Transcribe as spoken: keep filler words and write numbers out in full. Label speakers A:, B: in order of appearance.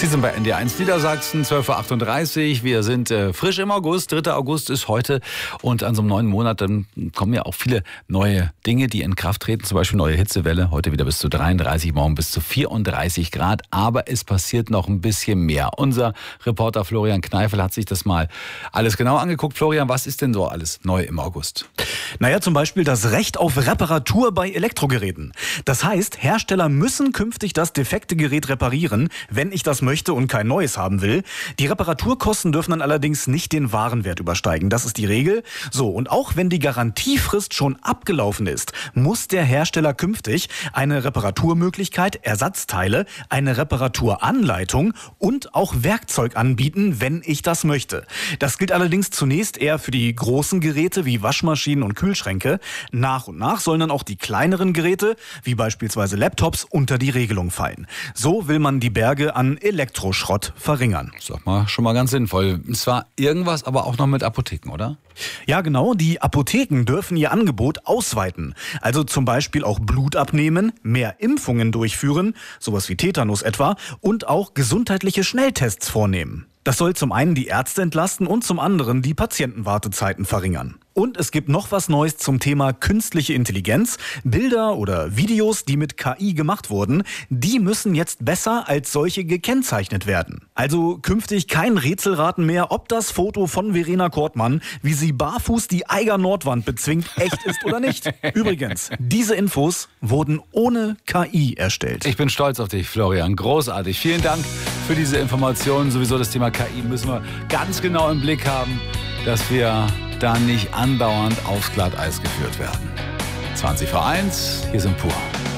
A: Sie sind bei N D eins Niedersachsen, zwölf Uhr achtunddreißig. Wir sind äh, frisch im August. dritter August ist heute. Und an so einem neuen Monat dann kommen ja auch viele neue Dinge, die in Kraft treten. Zum Beispiel neue Hitzewelle. Heute wieder bis zu dreiunddreißig, morgen bis zu vierunddreißig Grad. Aber es passiert noch ein bisschen mehr. Unser Reporter Florian Kneifel hat sich das mal alles genau angeguckt. Florian, was ist denn so alles neu im August?
B: Naja, zum Beispiel das Recht auf Reparatur bei Elektrogeräten. Das heißt, Hersteller müssen künftig das defekte Gerät reparieren, wenn ich das möchte und kein neues haben will. Die Reparaturkosten dürfen dann allerdings nicht den Warenwert übersteigen. Das ist die Regel. So, und auch wenn die Garantiefrist schon abgelaufen ist, muss der Hersteller künftig eine Reparaturmöglichkeit, Ersatzteile, eine Reparaturanleitung und auch Werkzeug anbieten, wenn ich das möchte. Das gilt allerdings zunächst eher für die großen Geräte wie Waschmaschinen und Kühlschränke. Nach und nach sollen dann auch die kleineren Geräte, wie beispielsweise Laptops, unter die Regelung fallen. So will man die Berge an Elektroschrott verringern.
A: Das ist doch mal schon mal ganz sinnvoll. Es war irgendwas aber auch noch mit Apotheken, oder?
B: Ja, genau. Die Apotheken dürfen ihr Angebot ausweiten. Also zum Beispiel auch Blut abnehmen, mehr Impfungen durchführen, sowas wie Tetanus etwa, und auch gesundheitliche Schnelltests vornehmen. Das soll zum einen die Ärzte entlasten und zum anderen die Patientenwartezeiten verringern. Und es gibt noch was Neues zum Thema künstliche Intelligenz. Bilder oder Videos, die mit K I gemacht wurden, die müssen jetzt besser als solche gekennzeichnet werden. Also künftig kein Rätselraten mehr, ob das Foto von Verena Kortmann, wie sie barfuß die Eiger Nordwand bezwingt, echt ist oder nicht. Übrigens, diese Infos wurden ohne K I erstellt.
A: Ich bin stolz auf dich, Florian. Großartig. Vielen Dank für diese Informationen. Sowieso das Thema K I müssen wir ganz genau im Blick haben, dass wir da nicht andauernd aufs Glatteis geführt werden. zwanzig vor eins, hier sind Pur.